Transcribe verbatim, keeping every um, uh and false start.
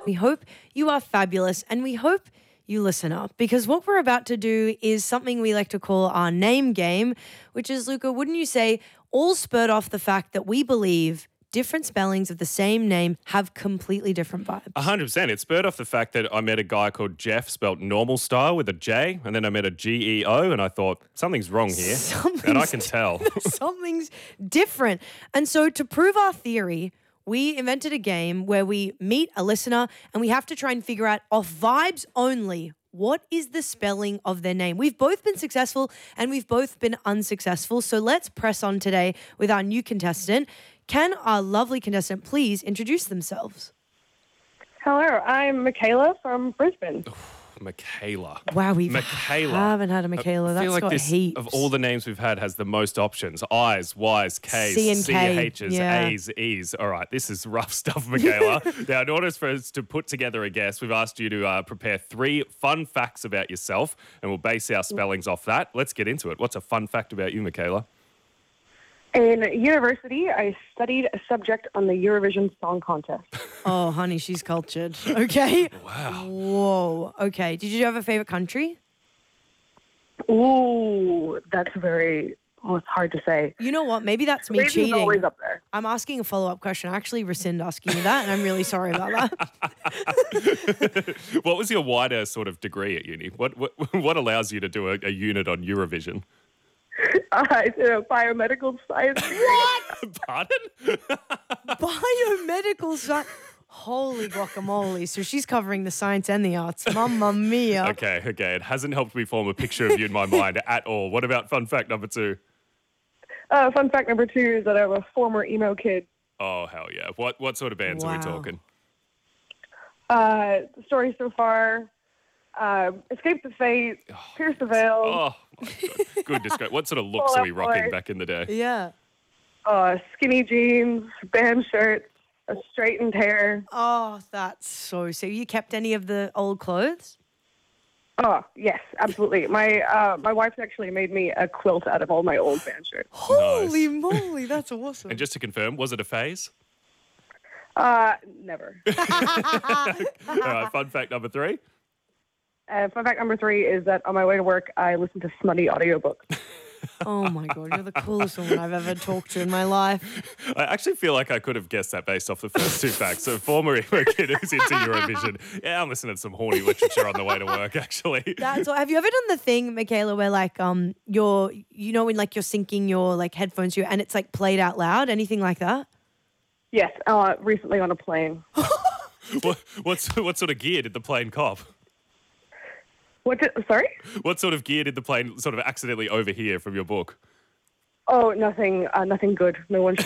We hope you are fabulous and we hope you listen up because what we're about to do is something we like to call our name game, which is, Luca, wouldn't you say, all spurred off the fact that we believe different spellings of the same name have completely different vibes. A hundred percent. It spurred off the fact that I met a guy called Jeff, spelt normal style with a J, and then I met a G E O, and I thought, something's wrong here. Something's and I can tell. Something's different. And so to prove our theory, we invented a game where we meet a listener and we have to try and figure out, off vibes only, what is the spelling of their name? We've both been successful and we've both been unsuccessful. So let's press on today with our new contestant. Can our lovely contestant please introduce themselves? Hello, I'm Michaela from Brisbane. Michaela. Wow, we Michaela. haven't had a Michaela. I That's feel like got this, heaps. of all the names we've had, has the most options. I's, Y's, K's, C and C K, H's, yeah. A's, E's. All right, this is rough stuff, Michaela. Now, in order for us to put together a guess, we've asked you to uh, prepare three fun facts about yourself, and we'll base our spellings off that. Let's get into it. What's a fun fact about you, Michaela? In university, I studied a subject on the Eurovision Song Contest. Oh, honey, she's cultured. Okay. Wow. Whoa. Okay. Did you have a favorite country? Ooh, that's very, oh, it's hard to say. You know what? Maybe that's me Sweden is cheating. always up there. I'm asking a follow-up question. I actually rescind asking you that, and I'm really sorry about that. What was your wider sort of degree at uni? What what, what allows you to do a, a unit on Eurovision? I did a biomedical science. What? Pardon? Biomedical science. Holy guacamole. So she's covering the science and the arts. Mamma mia. Okay, okay. It hasn't helped me form a picture of you in my mind at all. What about fun fact number two? Uh, fun fact number two is that I'm a former emo kid. Oh, hell yeah. What what sort of bands are we Wow. talking? Uh, the story so far, uh, Escape the Fate, Pierce the Veil, Oh, my God. Good description. What sort of looks Fall are we Out rocking Boy. back in the day? Yeah. uh, skinny jeans, band shirts, a straightened hair. Oh, that's so sick. You kept any of the old clothes? Oh, yes, absolutely. My uh, my wife actually made me a quilt out of all my old band shirts. Holy moly, that's awesome. And just to confirm, was it a phase? Uh, never. All right, fun fact number three. Uh, fun fact number three is that on my way to work, I listen to smutty audiobooks. Oh my God, you're the coolest woman I've ever talked to in my life. I actually feel like I could have guessed that based off the first two facts. So former emo kid who's into Eurovision. Yeah, I'm listening to some horny literature on the way to work, actually. That's all. Have you ever done the thing, Michaela, where like um you're you know when like you're syncing your like headphones to you and it's like played out loud? Anything like that? Yes, uh, recently on a plane. what, what's, what sort of gear did the plane cop? What? Did, sorry? What sort of gear did the plane sort of accidentally overhear from your book? Oh, nothing. Uh, nothing good. No one.